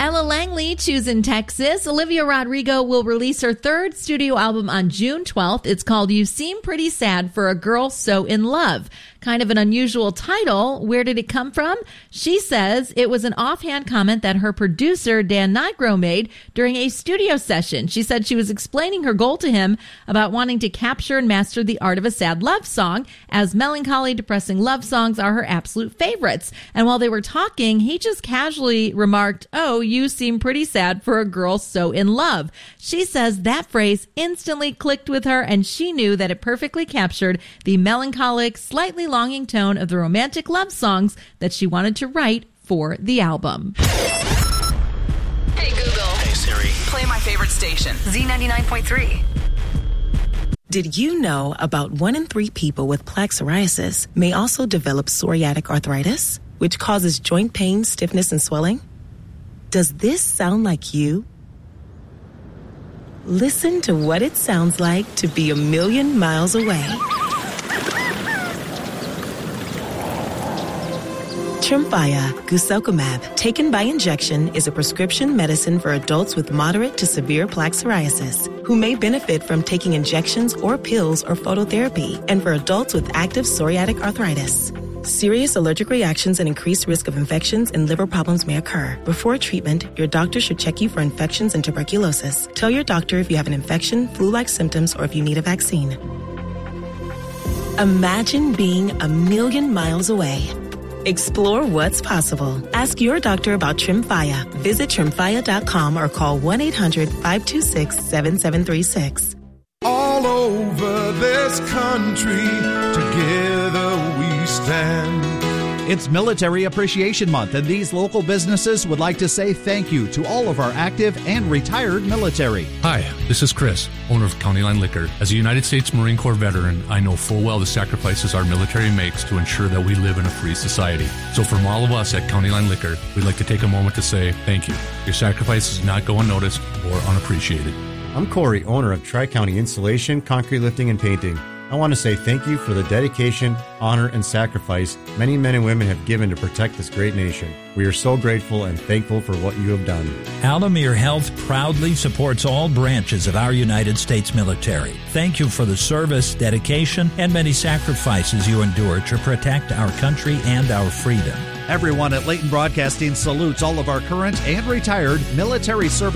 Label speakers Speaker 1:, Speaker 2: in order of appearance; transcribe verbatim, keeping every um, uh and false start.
Speaker 1: Ella Langley, choosing Texas. Olivia Rodrigo will release her third studio album on June twelfth. It's called You Seem Pretty Sad for a Girl So in Love. Kind of an unusual title. Where did it come from? She says it was an offhand comment that her producer, Dan Nigro, made during a studio session. She said she was explaining her goal to him about wanting to capture and master the art of a sad love song, as melancholy, depressing love songs are her absolute favorites. And while they were talking, he just casually remarked, "Oh, you seem pretty sad for a girl so in love." She says that phrase instantly clicked with her, and she knew that it perfectly captured the melancholic, slightly longing tone of the romantic love songs that she wanted to write for the album.
Speaker 2: Hey Google.
Speaker 3: Hey Siri.
Speaker 2: Play my favorite station, Z ninety-nine point three.
Speaker 4: Did you know about one in three people with plaque psoriasis may also develop psoriatic arthritis, which causes joint pain, stiffness, and swelling? Does this sound like you? Listen to what it sounds like to be a million miles away. Tremfya guselkumab, taken by injection, is a prescription medicine for adults with moderate to severe plaque psoriasis who may benefit from taking injections or pills or phototherapy, and for adults with active psoriatic arthritis. Serious allergic reactions and increased risk of infections and liver problems may occur. Before treatment, your doctor should check you for infections and tuberculosis. Tell your doctor if you have an infection, flu-like symptoms, or if you need a vaccine. Imagine being a million miles away. Explore what's possible. Ask your doctor about Tremfya. Visit tremfya dot com or call one eight hundred five two six seven seven three six.
Speaker 5: All over this country, together we stand.
Speaker 6: It's Military Appreciation Month, and these local businesses would like to say thank you to all of our active and retired military.
Speaker 7: Hi, this is Chris, owner of County Line Liquor. As a United States Marine Corps veteran, I know full well the sacrifices our military makes to ensure that we live in a free society. So from all of us at County Line Liquor, we'd like to take a moment to say thank you. Your sacrifices not go unnoticed or unappreciated.
Speaker 8: I'm Corey, owner of Tri-County Insulation, Concrete Lifting, and Painting. I want to say thank you for the dedication, honor, and sacrifice many men and women have given to protect this great nation. We are so grateful and thankful for what you have done.
Speaker 9: Alamere Health proudly supports all branches of our United States military. Thank you for the service, dedication, and many sacrifices you endure to protect our country and our freedom.
Speaker 6: Everyone at Leighton Broadcasting salutes all of our current and retired military service